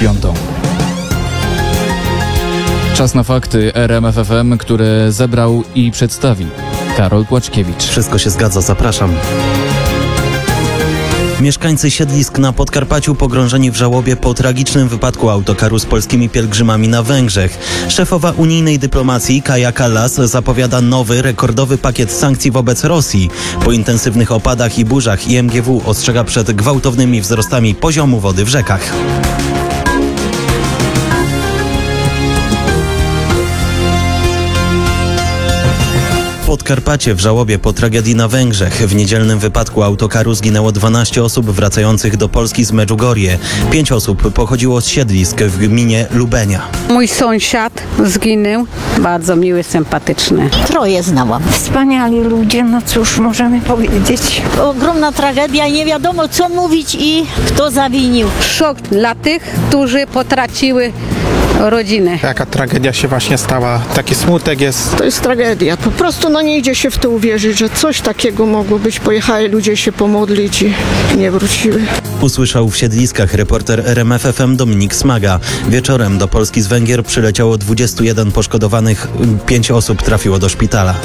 5. Czas na fakty RMF FM, które zebrał i przedstawi Karol Płaczkiewicz. Wszystko się zgadza, zapraszam. Mieszkańcy siedlisk na Podkarpaciu pogrążeni w żałobie po tragicznym wypadku autokaru z polskimi pielgrzymami na Węgrzech. Szefowa unijnej dyplomacji Kaja Kallas zapowiada nowy, rekordowy pakiet sankcji wobec Rosji. Po intensywnych opadach i burzach IMGW ostrzega przed gwałtownymi wzrostami poziomu wody w rzekach. Podkarpacie w żałobie po tragedii na Węgrzech. W niedzielnym wypadku autokaru zginęło 12 osób wracających do Polski z Medjugorje. 5 osób pochodziło z siedlisk w gminie Lubenia. Mój sąsiad zginął, bardzo miły, sympatyczny. 3 znałam. Wspaniali ludzie, no cóż możemy powiedzieć. Ogromna tragedia, nie wiadomo co mówić i kto zawinił. Szok dla tych, którzy potraciły rodzinę. Jaka tragedia się właśnie stała, taki smutek jest. To jest tragedia, po prostu nie idzie się w to uwierzyć, że coś takiego mogło być. Pojechali ludzie się pomodlić i nie wróciły. Usłyszał w siedliskach reporter RMF FM Dominik Smaga. Wieczorem do Polski z Węgier przyleciało 21 poszkodowanych, 5 osób trafiło do szpitala.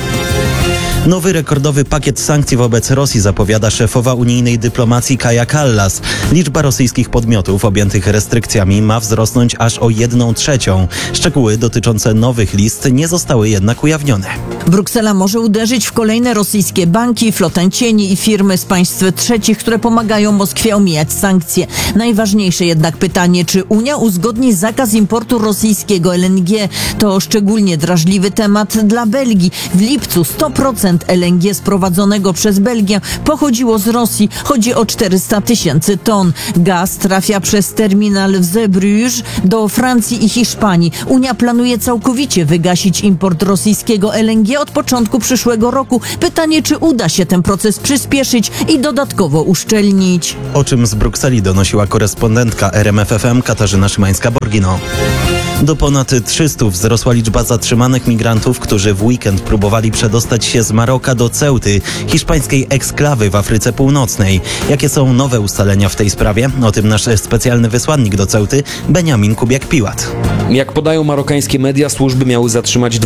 Nowy rekordowy pakiet sankcji wobec Rosji zapowiada szefowa unijnej dyplomacji Kaja Kallas. Liczba rosyjskich podmiotów objętych restrykcjami ma wzrosnąć aż o 1/3. Szczegóły dotyczące nowych list nie zostały jednak ujawnione. Bruksela może uderzyć w kolejne rosyjskie banki, flotę cieni i firmy z państw trzecich, które pomagają Moskwie omijać sankcje. Najważniejsze jednak pytanie, czy Unia uzgodni zakaz importu rosyjskiego LNG. To szczególnie drażliwy temat dla Belgii. W lipcu 100% LNG sprowadzonego przez Belgię pochodziło z Rosji. Chodzi o 400 000 ton. Gaz trafia przez terminal w Zeebrugge do Francji i Hiszpanii. Unia planuje całkowicie wygasić import rosyjskiego LNG od początku przyszłego roku. Pytanie, czy uda się ten proces przyspieszyć i dodatkowo uszczelnić. O czym z Brukseli donosiła korespondentka RMF FM Katarzyna Szymańska-Borgino. Do ponad 300 wzrosła liczba zatrzymanych migrantów, którzy w weekend próbowali przedostać się z Maroka do Ceuty, hiszpańskiej eksklawy w Afryce Północnej. Jakie są nowe ustalenia w tej sprawie? O tym nasz specjalny wysłannik do Ceuty, Beniamin Kubiak-Piłat. Jak podają marokańskie media, służby miały zatrzymać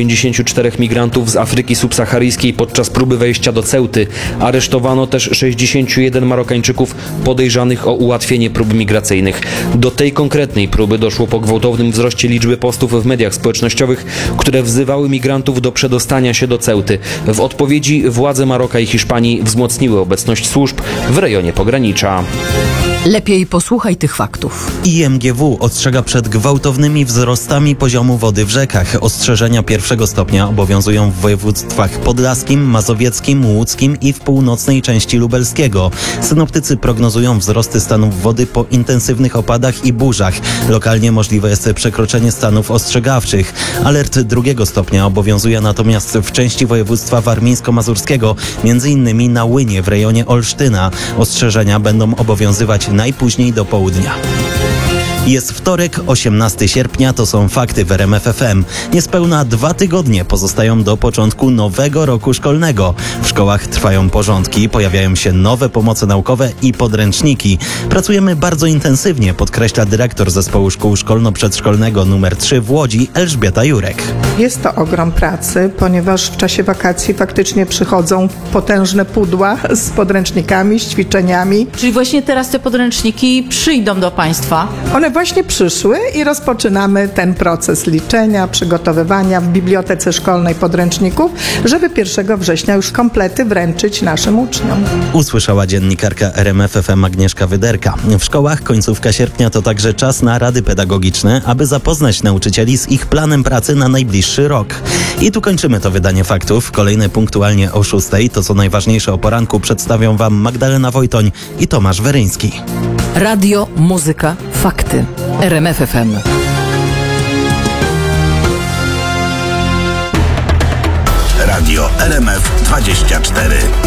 294 migrantów z Afryki subsaharyjskiej podczas próby wejścia do Ceuty. Aresztowano też 61 Marokańczyków podejrzanych o ułatwienie prób migracyjnych. Do tej konkretnej próby doszło po gwałtownym wzroście liczby postów w mediach społecznościowych, które wzywały migrantów do przedostania się do Ceuty. W odpowiedzi władze Maroka i Hiszpanii wzmocniły obecność służb w rejonie pogranicza. Lepiej posłuchaj tych faktów. IMGW ostrzega przed gwałtownymi wzrostami poziomu wody w rzekach. Ostrzeżenia 1. stopnia obowiązują w województwach podlaskim, mazowieckim, łódzkim i w północnej części lubelskiego. Synoptycy prognozują wzrosty stanów wody po intensywnych opadach i burzach. Lokalnie możliwe jest przekroczenie stanów ostrzegawczych. Alert 2. stopnia obowiązuje natomiast w części województwa warmińsko-mazurskiego, m.in. na Łynie w rejonie Olsztyna. Ostrzeżenia będą obowiązywać najpóźniej do południa. Jest wtorek, 18 sierpnia, to są fakty w RMF FM. Niespełna 2 tygodnie pozostają do początku nowego roku szkolnego. W szkołach trwają porządki, pojawiają się nowe pomoce naukowe i podręczniki. Pracujemy bardzo intensywnie, podkreśla dyrektor Zespołu Szkół Szkolno-Przedszkolnego nr 3 w Łodzi, Elżbieta Jurek. Jest to ogrom pracy, ponieważ w czasie wakacji faktycznie przychodzą potężne pudła z podręcznikami, z ćwiczeniami. Czyli właśnie teraz te podręczniki przyjdą do Państwa? One właśnie przyszły i rozpoczynamy ten proces liczenia, przygotowywania w bibliotece szkolnej podręczników, żeby 1 września już komplety wręczyć naszym uczniom. Usłyszała dziennikarka RMF FM Agnieszka Wyderka. W szkołach końcówka sierpnia to także czas na rady pedagogiczne, aby zapoznać nauczycieli z ich planem pracy na najbliższy rok. I tu kończymy to wydanie faktów. Kolejne punktualnie o 6:00. To co najważniejsze o poranku przedstawią Wam Magdalena Wojtoń i Tomasz Weryński. Radio, muzyka, fakty. RMF FM. Radio RMF 24.